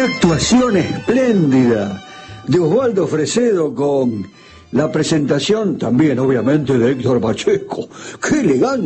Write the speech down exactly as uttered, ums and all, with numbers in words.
actuación espléndida de Osvaldo Fresedo con la presentación también, obviamente, de Héctor Pacheco. ¡Qué elegante!